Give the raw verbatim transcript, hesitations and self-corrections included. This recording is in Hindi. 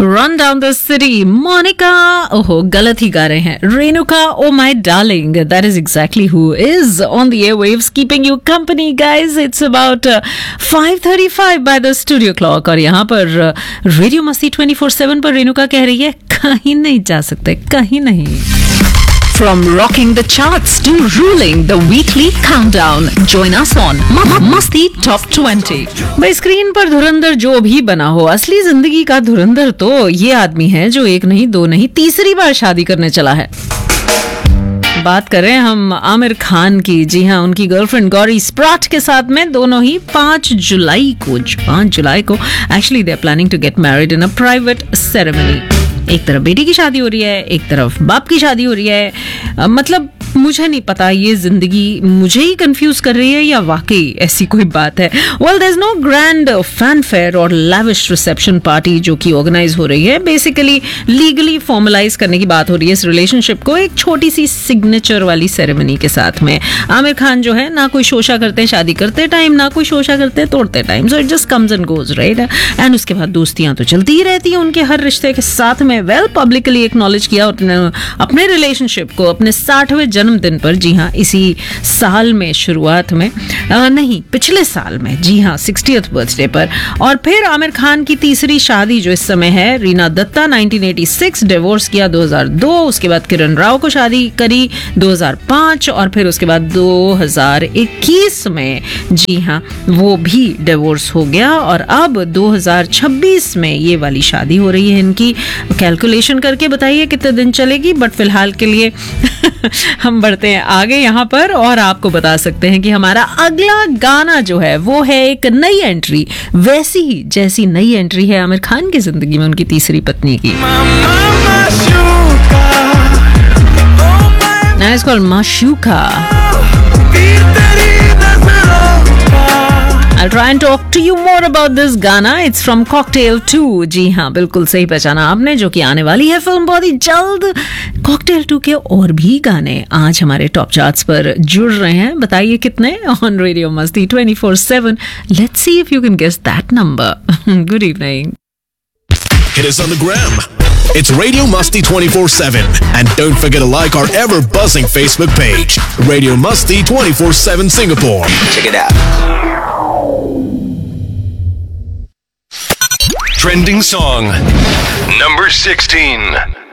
Run down the city, Monica. ओहो, गलत ही गा रहे हैं. Renuka, oh my darling. That is exactly who is on the airwaves keeping you company, guys. It's about uh, five thirty-five by the studio clock. और यहाँ पर रेडियो मस्ती ट्वेंटी फोर सेवन पर रेणुका कह रही है कहीं नहीं जा सकते, कहीं नहीं. From rocking the charts to ruling the weekly countdown, join us on Masti Top twenty. भाई स्क्रीन पर धुरंधर जो भी बना हो, असली जिंदगी का धुरंधर तो ये आदमी है जो एक नहीं दो नहीं तीसरी बार शादी करने चला है. बात करें हम आमिर खान की. जी हाँ, उनकी गर्लफ्रेंड गौरी स्प्राट के साथ में दोनों ही पाँच जुलाई को पाँच जुलाई को actually they are planning to get married in a private ceremony. एक तरफ बेटी की शादी हो रही है, एक तरफ बाप की शादी हो रही है. आ, मतलब मुझे नहीं पता ये जिंदगी मुझे ही कंफ्यूज कर रही है या वाकई ऐसी कोई बात है. Well, there is no grand fanfare और लैविश रिसेप्शन पार्टी जो कि ऑर्गेनाइज हो रही है. बेसिकली लीगली फॉर्मलाइज करने की बात हो रही है इस रिलेशनशिप को एक छोटी सी सिग्नेचर वाली सेरेमनी के साथ में. आमिर खान जो है ना कोई शोशा करते हैं शादी करते टाइम, ना कोई शोशा करते हैं तोड़ते time. So it just comes and goes, right. And उसके बाद दोस्तियां तो चलती ही रहती हैं उनके हर रिश्ते के साथ में. वेल, पब्लिकली एक्नॉलेज किया अपने रिलेशनशिप को अपने साठवें जन्मदिन पर. जी हाँ, इसी साल में शुरुआत में आ, नहीं पिछले साल में, जी हाँ, सिक्सटियथ बर्थडे पर. और फिर आमिर खान की तीसरी शादी जो इस समय है, Reena Dutta, nineteen eighty six, divorce किया दो हज़ार दो. उसके बाद किरण राव को शादी करी दो हज़ार पाँच और फिर उसके बाद दो हज़ार इक्कीस में, जी हाँ, वो भी डिवोर्स हो गया. और अब दो हज़ार छब्बीस में ये वाली शादी हो रही है इनकी. कैलकुलेशन करके बताइए कितने दिन चलेगी, बट फिलहाल के लिए हम बढ़ते हैं आगे यहाँ पर और आपको बता सकते हैं कि हमारा अगला गाना जो है वो है एक नई एंट्री, वैसी ही जैसी नई एंट्री है आमिर खान की जिंदगी में उनकी तीसरी पत्नी की. Now it's called Mashuka. I'll try and talk to you more about this Gana. It's from Cocktail to. जी हाँ, बिल्कुल सही पहचाना आपने, जो कि आने वाली है फिल्म बहुत ही जल्द. Cocktail टू के और भी गाने आज हमारे टॉप चार्ट्स पर जुड़ रहे हैं. बताइए कितने ऑन रेडियो मस्ती twenty four seven. Let's see if you can guess that number. Good evening. Hit us on the gram. It's Radio Musty twenty-four seven. And don't forget to like our ever-buzzing Facebook page, Radio Musty twenty-four seven Singapore. Check it out. Trending song number sixteen.